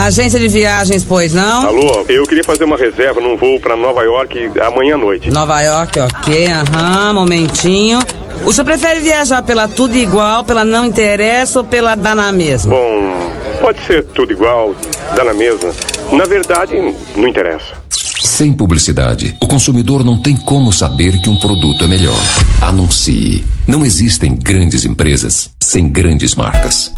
Agência de viagens, pois não? Alô, eu queria fazer uma reserva num voo pra Nova York amanhã à noite. Nova York, ok, momentinho. O senhor prefere viajar pela Tudo Igual, pela Não Interessa ou pela Dá na Mesma? Bom, pode ser tudo igual, dá na mesma. Na verdade, não interessa. Sem publicidade, o consumidor não tem como saber que um produto é melhor. Anuncie. Não existem grandes empresas sem grandes marcas.